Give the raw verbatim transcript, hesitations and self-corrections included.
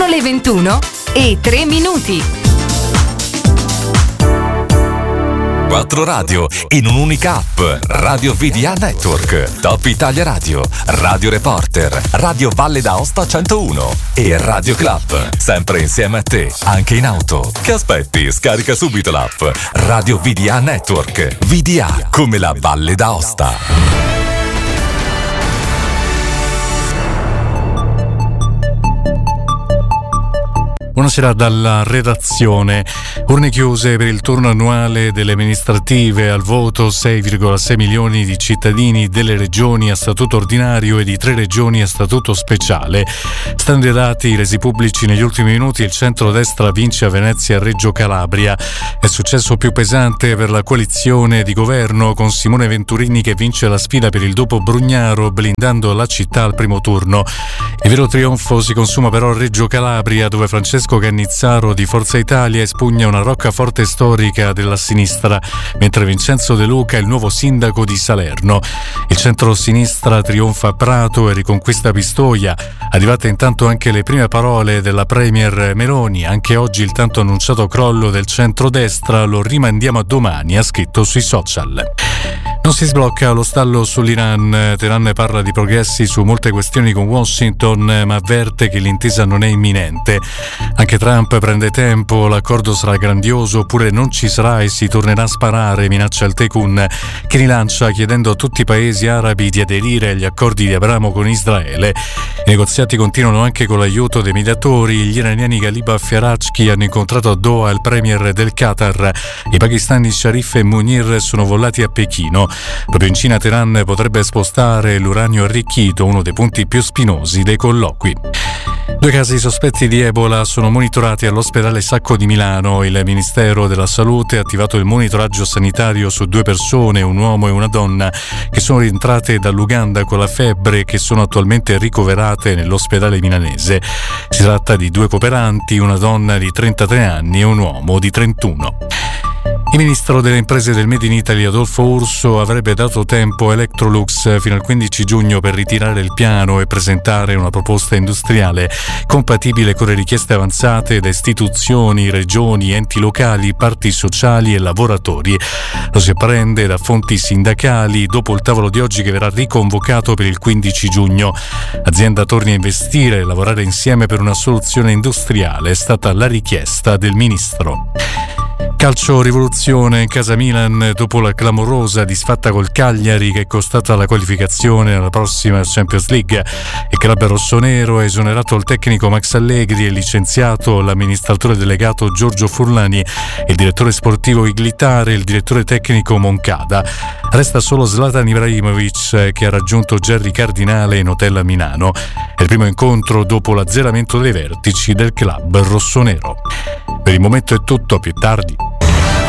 Sono le ventuno e tre minuti. Quattro radio in un'unica app. Radio V D A Network, Top Italia Radio, Radio Reporter, Radio Valle d'Aosta centouno e Radio Club. Sempre insieme a te, anche in auto. Che aspetti? Scarica subito l'app Radio V D A Network. V D A come la Valle d'Aosta. Buonasera dalla redazione. Urne chiuse per il turno annuale delle amministrative. Al voto sei virgola sei milioni di cittadini delle regioni a statuto ordinario e di tre regioni a statuto speciale. Stando ai dati resi pubblici negli ultimi minuti, il centrodestra vince a Venezia e Reggio Calabria. È successo più pesante per la coalizione di governo, con Simone Venturini che vince la sfida per il dopo Brugnaro, blindando la città al primo turno. Il vero trionfo si consuma però a Reggio Calabria, dove Francesco Cannizzaro di Forza Italia espugna una roccaforte storica della sinistra, mentre Vincenzo De Luca è il nuovo sindaco di Salerno. Il centro-sinistra trionfa a Prato e riconquista Pistoia. Arrivate intanto anche le prime parole della premier Meloni. Anche oggi il tanto annunciato crollo del centrodestra lo rimandiamo a domani, ha scritto sui social. Non si sblocca lo stallo sull'Iran. Teheran parla di progressi su molte questioni con Washington, ma avverte che l'intesa non è imminente. Anche Trump prende tempo, l'accordo sarà grandioso oppure non ci sarà e si tornerà a sparare, minaccia il Tycoon, che rilancia chiedendo a tutti i paesi arabi di aderire agli accordi di Abramo con Israele. I negoziati continuano anche con l'aiuto dei mediatori. Gli iraniani Ghalib Farashchi hanno incontrato a Doha il premier del Qatar. I pakistani Sharif e Munir sono volati a Pechino. Proprio in Cina Teheran potrebbe spostare l'uranio arricchito, uno dei punti più spinosi dei colloqui. Due casi sospetti di Ebola sono monitorati all'ospedale Sacco di Milano. Il Ministero della Salute ha attivato il monitoraggio sanitario su due persone, un uomo e una donna, che sono rientrate dall'Uganda con la febbre e che sono attualmente ricoverate nell'ospedale milanese. Si tratta di due cooperanti, una donna di trentatré anni e un uomo di trentuno. Il ministro delle imprese del Made in Italy Adolfo Urso avrebbe dato tempo a Electrolux fino al quindici giugno per ritirare il piano e presentare una proposta industriale compatibile con le richieste avanzate da istituzioni, regioni, enti locali, parti sociali e lavoratori. Lo si apprende da fonti sindacali dopo il tavolo di oggi che verrà riconvocato per il quindici giugno. L'azienda torni a investire e lavorare insieme per una soluzione industriale, è stata la richiesta del ministro. Calcio rivoluzione in casa Milan dopo la clamorosa disfatta col Cagliari che è costata la qualificazione alla prossima Champions League. Il club rossonero ha esonerato il tecnico Max Allegri e licenziato l'amministratore delegato Giorgio Furlani, il direttore sportivo Iglitare e il direttore tecnico Moncada. Resta solo Zlatan Ibrahimovic che ha raggiunto Gerry Cardinale in hotel a Milano. È il primo incontro dopo l'azzeramento dei vertici del club rossonero. Per il momento è tutto, più tardi.